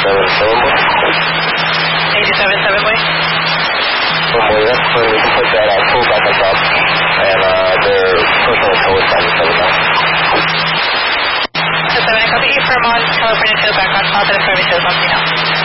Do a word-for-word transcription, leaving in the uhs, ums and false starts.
seven seven boy. eighty-seven seven boy. One boy, that's when we can put that uh, pull back on top, and uh, they're pushing the toes down the seven now. So seven, I copy you from on California two back on top of the service on me now.